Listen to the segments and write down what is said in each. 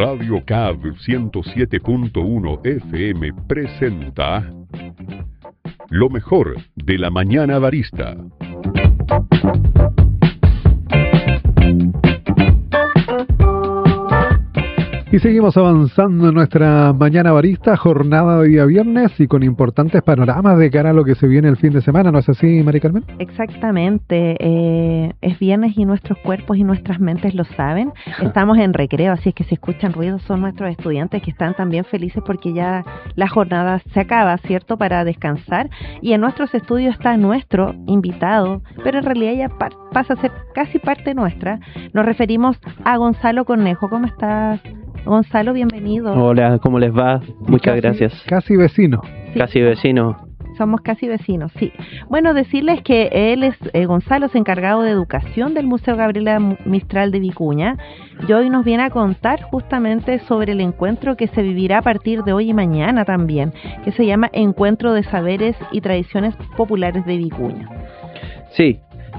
Radio CAB 107.1 FM presenta lo mejor de la mañana barista. Y seguimos avanzando en nuestra mañana barista, jornada de día viernes y con importantes panoramas de cara a lo que se viene el fin de semana, ¿no es así, Mari Carmen? Exactamente, es viernes y nuestros cuerpos y nuestras mentes lo saben. Estamos en recreo, así es que si escuchan ruidos son nuestros estudiantes que están también felices porque ya la jornada se acaba, ¿cierto?, para descansar. Y en nuestros estudios está nuestro invitado, pero en realidad ya pasa a ser casi parte nuestra. Nos referimos a Gonzalo Cornejo. ¿Cómo estás, Gonzalo? Bienvenido. Hola, ¿cómo les va? Muchas gracias. Casi vecino. Sí. Casi vecino. Somos casi vecinos, sí. Bueno, decirles que él es, Gonzalo es encargado de educación del Museo Gabriela Mistral de Vicuña, y hoy nos viene a contar justamente sobre el encuentro que se vivirá a partir de hoy y mañana también, que se llama Encuentro de Saberes y Tradiciones Populares de Vicuña. Sí,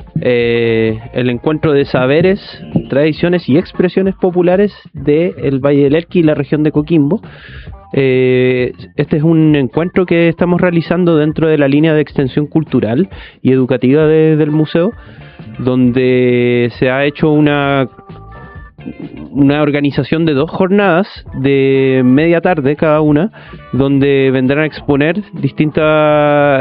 el encuentro de saberes, tradiciones y expresiones populares del Valle del Elqui y la región de Coquimbo. Este es un encuentro que estamos realizando dentro de la línea de extensión cultural y educativa del museo, donde se ha hecho una organización de 2 jornadas de media tarde cada una, donde vendrán a exponer distintas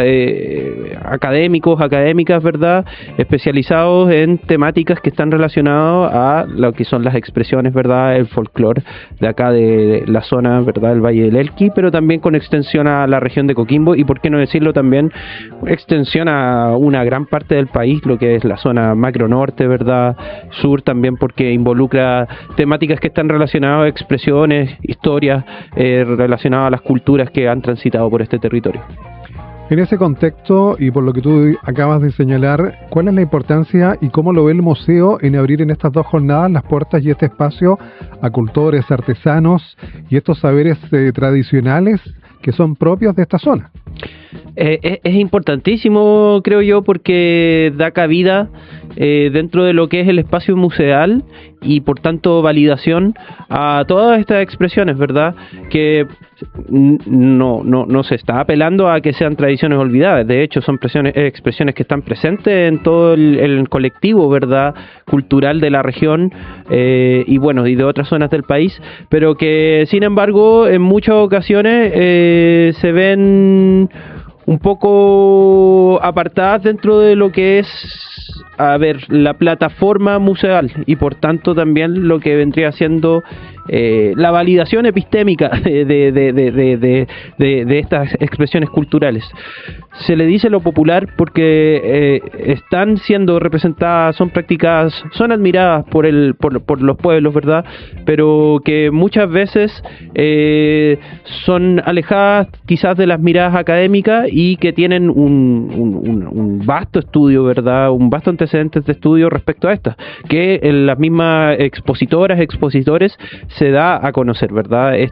académicas, ¿verdad?, especializados en temáticas que están relacionadas a lo que son las expresiones, ¿verdad?, el folclore de acá de la zona, ¿verdad?, del Valle del Elqui, pero también con extensión a la región de Coquimbo y, por qué no decirlo, también extensión a una gran parte del país, lo que es la zona macro norte, ¿verdad?, sur también, porque involucra temáticas que están relacionadas a expresiones, historias relacionadas a las culturas que han transitado por este territorio. En ese contexto, y por lo que tú acabas de señalar, ¿cuál es la importancia y cómo lo ve el museo en abrir en estas 2 jornadas las puertas y este espacio a cultores, artesanos y estos saberes tradicionales que son propios de esta zona? Es importantísimo, creo yo, porque da cabida dentro de lo que es el espacio museal y por tanto validación a todas estas expresiones, ¿verdad?, que no se está apelando a que sean tradiciones olvidadas. De hecho, son expresiones que están presentes en todo el colectivo, ¿verdad?, cultural de la región y bueno, y de otras zonas del país, pero que sin embargo en muchas ocasiones se ven un poco apartadas dentro de lo que es, la plataforma museal y por tanto también lo que vendría siendo la validación epistémica de estas expresiones culturales. Se le dice lo popular porque están siendo representadas, son practicadas, son admiradas por los pueblos, ¿verdad?, pero que muchas veces son alejadas quizás de las miradas académicas y que tienen un vasto estudio, ¿verdad?, un vasto antecedentes de estudio respecto a estas, que en las mismas expositores se da a conocer, ¿verdad?